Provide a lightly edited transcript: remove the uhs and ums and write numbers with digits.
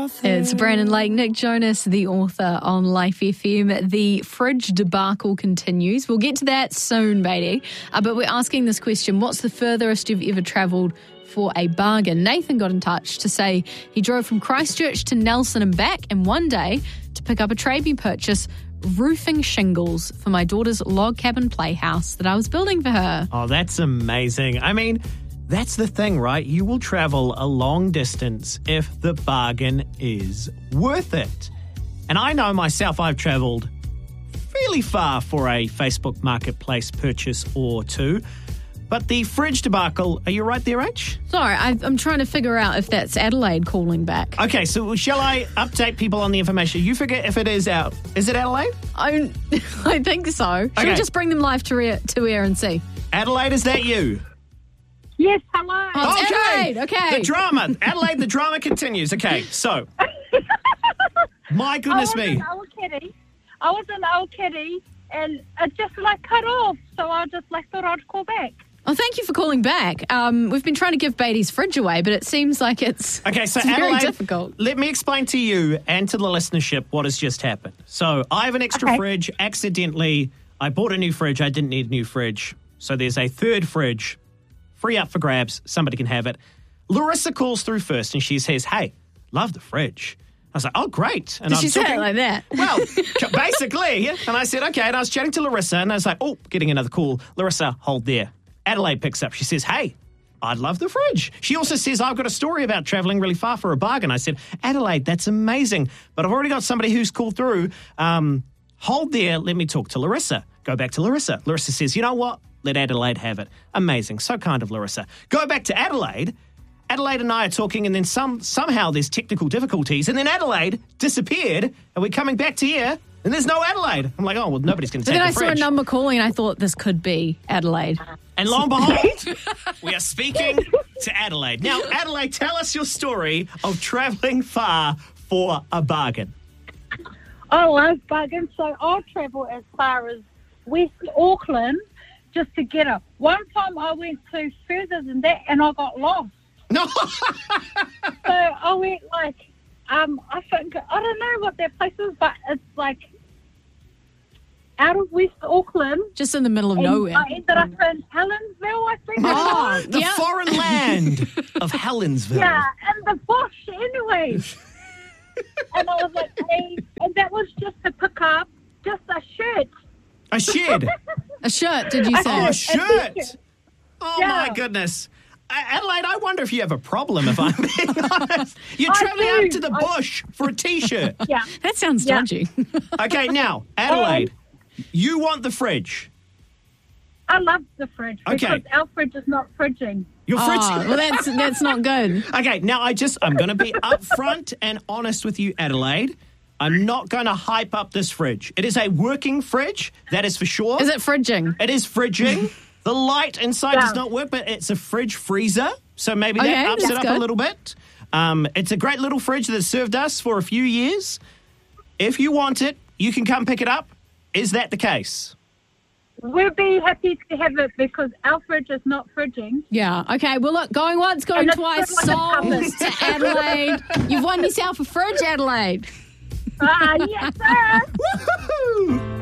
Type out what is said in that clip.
It's Brandon Lake, Nick Jonas, the author on Life FM. The fridge debacle continues. We'll get to that soon, Beatty. But we're asking this question: what's the furthest you've ever travelled for a bargain? Nathan got in touch to say he drove from Christchurch to Nelson and back in one day to pick up a tradie purchase: roofing shingles for my daughter's log cabin playhouse that I was building for her. Oh, that's amazing. I mean, that's the thing, right? You will travel a long distance if the bargain is worth it. And I know myself, I've travelled fairly far for a Facebook Marketplace purchase or two. But the fridge debacle, are you right there, H? Sorry, I'm trying to figure out if that's Adelaide calling back. Okay, so shall I update people on the information? You figure if it is out. Is it Adelaide? I think so. Should we just bring them live to air and see? Adelaide, is that you? Yes, hello. Oh, it's Adelaide, okay. The drama. Adelaide, the drama continues. Okay, so. My goodness me. I was in Old Kitty and it just cut off. So I just thought I'd call back. Oh, thank you for calling back. We've been trying to give Beatty's fridge away, but it seems like it's Adelaide, very difficult. Let me explain to you and to the listenership what has just happened. So I have an extra fridge. Accidentally, I bought a new fridge. I didn't need a new fridge. So there's a third fridge. Free up for grabs. Somebody can have it. Larissa calls through first and she says, hey, love the fridge. I was like, oh, great. And Did she say it like that? Well, basically. And I said, okay. And I was chatting to Larissa and I was like, oh, getting another call. Larissa, hold there. Adelaide picks up. She says, hey, I'd love the fridge. She also says, I've got a story about travelling really far for a bargain. I said, Adelaide, that's amazing. But I've already got somebody who's called through. Hold there. Let me talk to Larissa. Go back to Larissa. Larissa says, you know what? Let Adelaide have it. Amazing. So kind of Larissa. Go back to Adelaide. Adelaide and I are talking, and then somehow there's technical difficulties, and then Adelaide disappeared, and we're coming back to here, and there's no Adelaide. I'm like, oh, well, nobody's going to take the fridge. Then I saw a number calling, and I thought this could be Adelaide. And lo and behold, we are speaking to Adelaide. Now, Adelaide, tell us your story of travelling far for a bargain. I love bargains, so I'll travel as far as West Auckland just to get it. One time I went to further than that and I got lost. No. So I went I think, I don't know what that place is, but it's out of West Auckland. Just in the middle of nowhere. I ended up in Helensville, I think. Oh, the foreign land of Helensville. Yeah, and the bush anyway. And I was like, hey, and that was just to pick up just a shirt. A shed? A shirt, did you say? Oh, a shirt. Oh, yeah. my goodness. Adelaide, I wonder if you have a problem, if I'm being honest. You're travelling out to the bush for a T-shirt. Yeah. That sounds dodgy. Okay, now, Adelaide, you want the fridge. I love the fridge because our fridge is not fridging. Your fridge? Oh, well, that's not good. Okay, now I'm going to be upfront and honest with you, Adelaide. I'm not going to hype up this fridge. It is a working fridge, that is for sure. Is it fridging? It is fridging. The light inside does not work, but it's a fridge freezer, so maybe that ups it up a little bit. It's a great little fridge that served us for a few years. If you want it, you can come pick it up. Is that the case? We'll be happy to have it because our fridge is not fridging. Yeah. Okay. Well, look, going once, going twice. Sold to Adelaide. You've won yourself a fridge, Adelaide. Yes, sir. Woohoo!